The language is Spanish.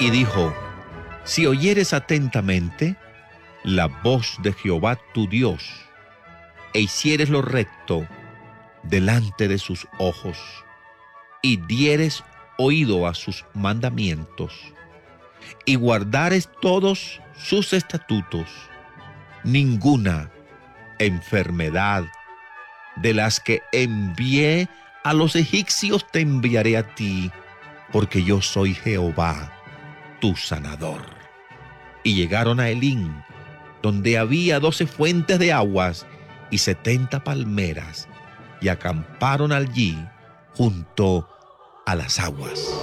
Y dijo: si oyeres atentamente la voz de Jehová tu Dios, e hicieres lo recto delante de sus ojos, y dieres oído a sus mandamientos, y guardares todos sus estatutos, ninguna enfermedad de las que envié a los egipcios te enviaré a ti, porque yo soy Jehová, tu sanador. Y llegaron a Elim, donde había 12 fuentes de aguas y 70 palmeras, y acamparon allí junto a las aguas.